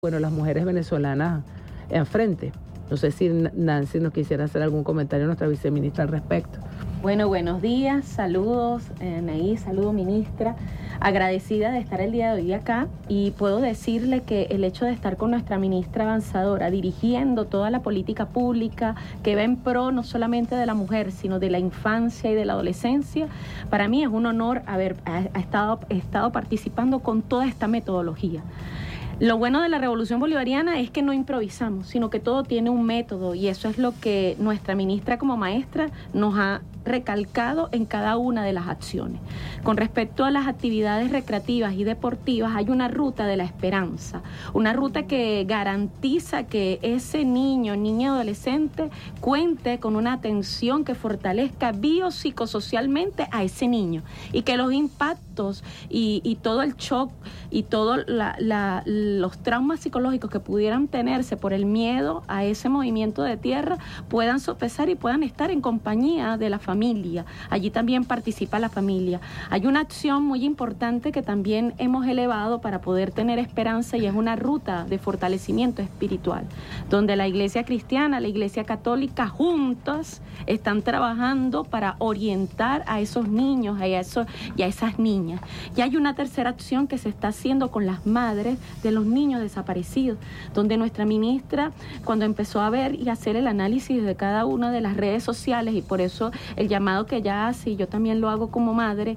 bueno, las mujeres venezolanas enfrente. No sé si Nancy nos quisiera hacer algún comentario, nuestra viceministra, al respecto. Bueno, buenos días, saludos, Anaí, saludo ministra, agradecida de estar el día de hoy acá, y puedo decirle que el hecho de estar con nuestra ministra avanzadora, dirigiendo toda la política pública que va en pro no solamente de la mujer, sino de la infancia y de la adolescencia, para mí es un honor haber estado participando con toda esta metodología. Lo bueno de la Revolución Bolivariana es que no improvisamos, sino que todo tiene un método, y eso es lo que nuestra ministra como maestra nos ha recalcado en cada una de las acciones. Con respecto a las actividades recreativas y deportivas, hay una ruta de la esperanza, una ruta que garantiza que ese niño, niña, adolescente cuente con una atención que fortalezca biopsicosocialmente a ese niño, y que los impactos y todo el shock y todos los traumas psicológicos que pudieran tenerse por el miedo a ese movimiento de tierra puedan sopesar y puedan estar en compañía de la familia. Allí también participa la familia. Hay una acción muy importante que también hemos elevado para poder tener esperanza, y es una ruta de fortalecimiento espiritual, donde la Iglesia cristiana, la Iglesia católica juntas están trabajando para orientar a esos niños y a esas niñas. Y hay una tercera acción que se está haciendo con las madres de los niños desaparecidos, donde nuestra ministra, cuando empezó a ver y hacer el análisis de cada una de las redes sociales, y por eso el llamado que ella hace, y yo también lo hago como madre,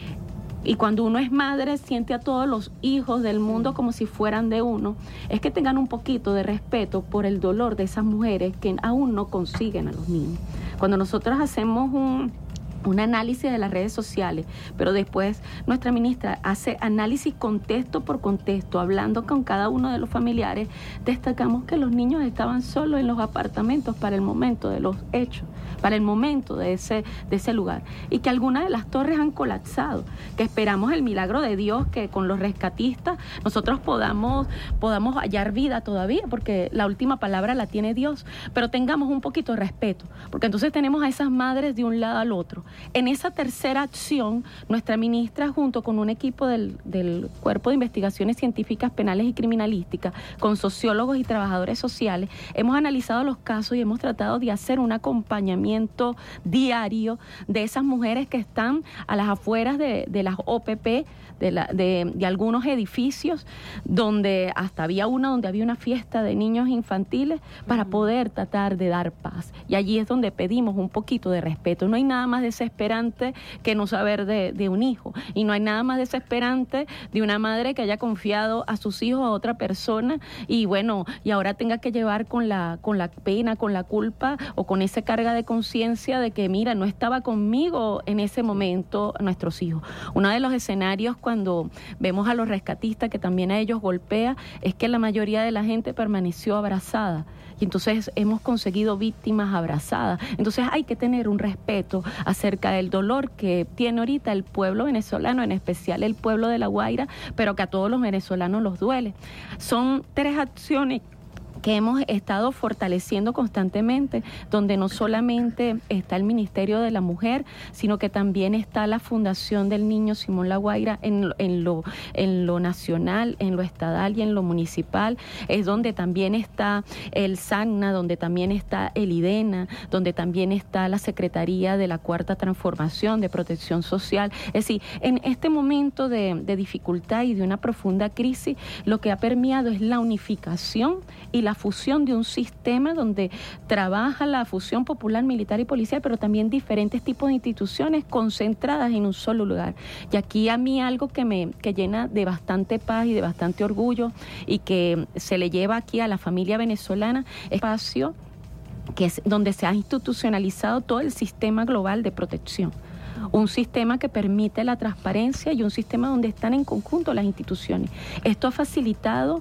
y cuando uno es madre siente a todos los hijos del mundo como si fueran de uno, es que tengan un poquito de respeto por el dolor de esas mujeres que aún no consiguen a los niños. Cuando nosotros hacemos un análisis de las redes sociales, pero después nuestra ministra hace análisis contexto por contexto, hablando con cada uno de los familiares, destacamos que los niños estaban solos en los apartamentos para el momento de los hechos, para el momento de ese lugar, y que algunas de las torres han colapsado, que esperamos el milagro de Dios, que con los rescatistas nosotros podamos hallar vida todavía, porque la última palabra la tiene Dios, pero tengamos un poquito de respeto, porque entonces tenemos a esas madres de un lado al otro. En esa tercera acción, nuestra ministra, junto con un equipo del Cuerpo de Investigaciones Científicas Penales y Criminalísticas, con sociólogos y trabajadores sociales, hemos analizado los casos y hemos tratado de hacer un acompañamiento diario de esas mujeres que están a las afueras de las OPP, de algunos edificios, donde hasta había donde había una fiesta de niños infantiles, para poder tratar de dar paz. Y allí es donde pedimos un poquito de respeto. No hay nada más desesperante que no saber de un hijo, y no hay nada más desesperante de una madre que haya confiado a sus hijos a otra persona, y bueno, y ahora tenga que llevar con la pena, con la culpa, o con esa carga de conciencia de que, mira, no estaba conmigo en ese momento nuestros hijos. Uno de los escenarios cuando vemos a los rescatistas, que también a ellos golpea, es que la mayoría de la gente permaneció abrazada, y entonces hemos conseguido víctimas abrazadas. Entonces hay que tener un respeto acerca del dolor que tiene ahorita el pueblo venezolano, en especial el pueblo de La Guaira, pero que a todos los venezolanos los duele. Son tres acciones que hemos estado fortaleciendo constantemente, donde no solamente está el Ministerio de la Mujer, sino que también está la Fundación del Niño Simón La Guaira en lo nacional, en lo estadal y en lo municipal. Es donde también está el SACNA, donde también está el IDENA, donde también está la Secretaría de la Cuarta Transformación de Protección Social. Es decir, en este momento de dificultad y de una profunda crisis, lo que ha permeado es la unificación y la fusión de un sistema donde trabaja la fusión popular, militar y policial, pero también diferentes tipos de instituciones concentradas en un solo lugar. Y aquí a mí algo que llena de bastante paz y de bastante orgullo, y que se le lleva aquí a la familia venezolana, espacio que es donde se ha institucionalizado todo el sistema global de protección. Un sistema que permite la transparencia y un sistema donde están en conjunto las instituciones. Esto ha facilitado,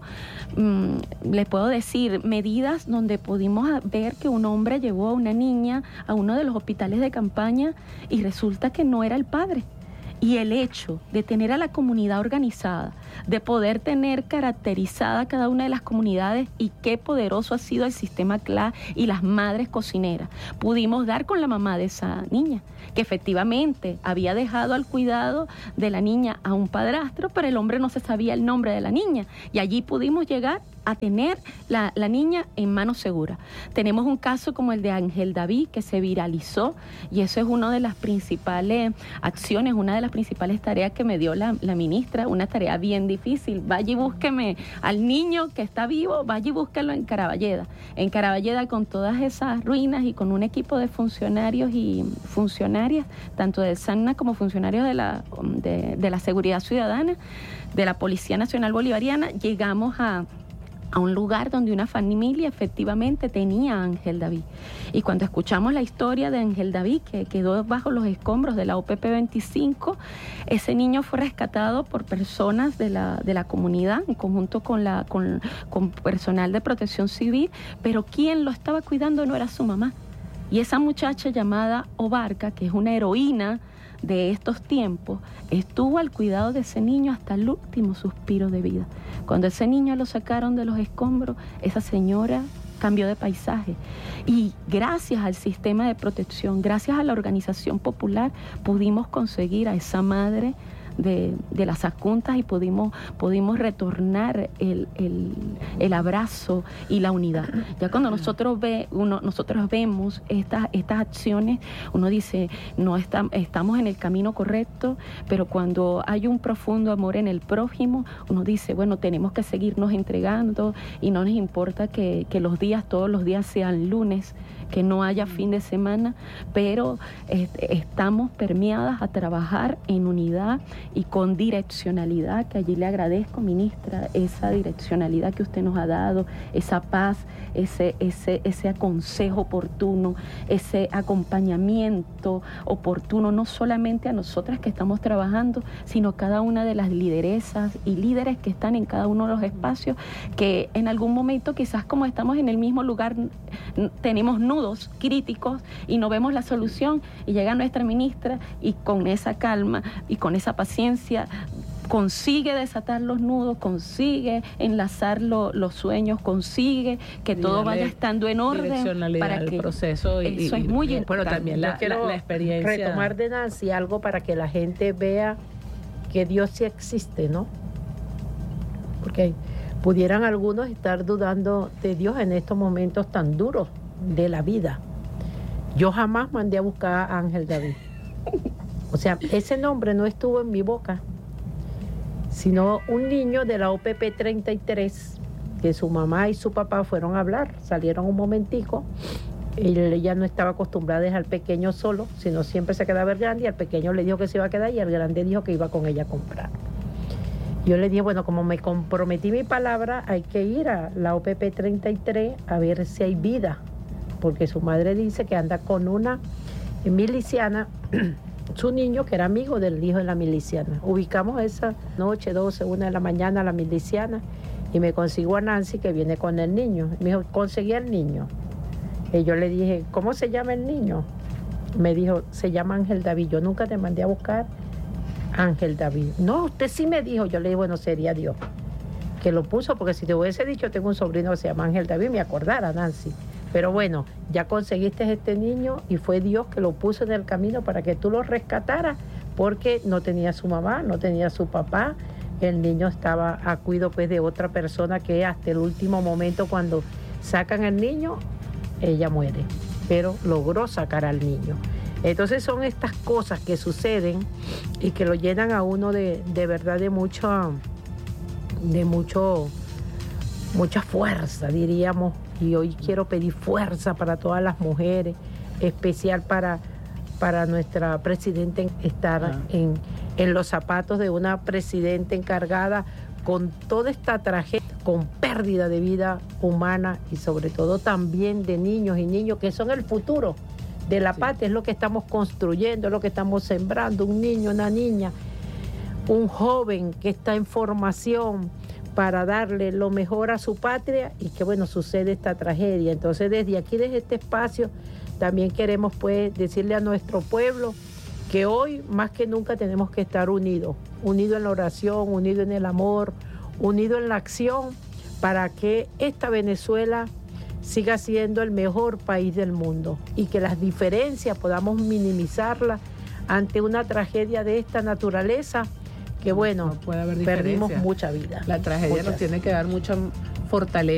les puedo decir, medidas donde pudimos ver que un hombre llevó a una niña a uno de los hospitales de campaña y resulta que no era el padre. Y el hecho de tener a la comunidad organizada, de poder tener caracterizada cada una de las comunidades, y qué poderoso ha sido el sistema CLA y las madres cocineras. Pudimos dar con la mamá de esa niña, que efectivamente había dejado al cuidado de la niña a un padrastro, pero el hombre no se sabía el nombre de la niña. Y allí pudimos llegar a tener la niña en manos seguras. Tenemos un caso como el de Ángel David, que se viralizó, y eso es una de las principales acciones, una de las principales tareas que me dio la ministra, una tarea bien difícil. Vaya y búsqueme al niño que está vivo, vaya y búsquelo en Caraballeda. En Caraballeda, con todas esas ruinas y con un equipo de funcionarios y funcionarias, tanto del SANNA como funcionarios de la Seguridad Ciudadana, de la Policía Nacional Bolivariana, llegamos a un lugar donde una familia efectivamente tenía a Ángel David. Y cuando escuchamos la historia de Ángel David, que quedó bajo los escombros de la OPP 25, ese niño fue rescatado por personas de la comunidad, en conjunto con personal de protección civil, pero quien lo estaba cuidando no era su mamá. Y esa muchacha llamada Obarca, que es una heroína de estos tiempos, estuvo al cuidado de ese niño hasta el último suspiro de vida. Cuando ese niño lo sacaron de los escombros, esa señora cambió de paisaje. Y gracias al sistema de protección, gracias a la organización popular, pudimos conseguir a esa madre de las adjuntas y pudimos retornar el abrazo y la unidad. Ya cuando nosotros vemos estas acciones, uno dice, no estamos en el camino correcto, pero cuando hay un profundo amor en el prójimo, uno dice, bueno, tenemos que seguirnos entregando y no nos importa que todos los días sean lunes, que no haya fin de semana, pero estamos permeadas a trabajar en unidad y con direccionalidad, que allí le agradezco, ministra, esa direccionalidad que usted nos ha dado, esa paz, ese aconsejo oportuno, ese acompañamiento oportuno, no solamente a nosotras que estamos trabajando, sino a cada una de las lideresas y líderes que están en cada uno de los espacios, que en algún momento quizás como estamos en el mismo lugar, tenemos nudos críticos y no vemos la solución, y llega nuestra ministra y con esa calma y con esa paciencia consigue desatar los nudos, consigue enlazar los sueños, consigue que todo vaya estando en orden para que el proceso eso es muy importante. Bueno, también la experiencia. Retomar de Nancy algo para que la gente vea que Dios sí existe, ¿no? Porque pudieran algunos estar dudando de Dios en estos momentos tan duros de la vida. Yo jamás mandé a buscar a Ángel David. O sea, ese nombre no estuvo en mi boca, sino un niño de la OPP 33, que su mamá y su papá fueron a hablar, salieron un momentico, ella no estaba acostumbrada a dejar al pequeño solo, sino siempre se quedaba el grande, y al pequeño le dijo que se iba a quedar y el grande dijo que iba con ella a comprar. Yo le dije, bueno, como me comprometí mi palabra, hay que ir a la OPP 33 a ver si hay vida, porque su madre dice que anda con una miliciana, su niño que era amigo del hijo de la miliciana. Ubicamos esa noche, 12, 1 de la mañana, a la miliciana, y me consigo a Nancy, que viene con el niño. Me dijo, conseguí al niño. Y yo le dije, ¿cómo se llama el niño? Me dijo, se llama Ángel David. Yo nunca te mandé a buscar Ángel David. No, usted sí me dijo. Yo le dije, bueno, sería Dios que lo puso, porque si te hubiese dicho, tengo un sobrino que se llama Ángel David, me acordara, Nancy. Pero bueno, ya conseguiste este niño y fue Dios que lo puso en el camino para que tú lo rescataras, porque no tenía su mamá, no tenía su papá. El niño estaba a cuidado pues de otra persona que hasta el último momento, cuando sacan al niño, ella muere, pero logró sacar al niño. Entonces son estas cosas que suceden y que lo llenan a uno de verdad de mucha fuerza, diríamos. Y hoy quiero pedir fuerza para todas las mujeres, especial para nuestra presidenta, estar en los zapatos de una presidenta encargada con toda esta tragedia, con pérdida de vida humana y sobre todo también de niños y niños que son el futuro de la patria, es lo que estamos construyendo, es lo que estamos sembrando, un niño, una niña, un joven que está en formación para darle lo mejor a su patria, y que bueno, sucede esta tragedia. Entonces desde aquí, desde este espacio, también queremos pues decirle a nuestro pueblo que hoy más que nunca tenemos que estar unidos en la oración, unidos en el amor, unidos en la acción, para que esta Venezuela siga siendo el mejor país del mundo y que las diferencias podamos minimizarlas ante una tragedia de esta naturaleza, que bueno, no puede haber perdimos mucha vida. La tragedia nos tiene que dar mucha fortaleza